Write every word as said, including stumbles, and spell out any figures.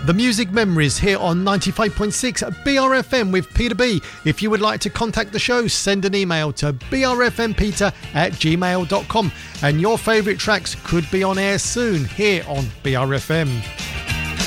The Music Memories here on ninety-five point six B R F M with Peter B. If you would like to contact the show, send an email to b r f m peter at gmail dot com and your favourite tracks could be on air soon here on B R F M.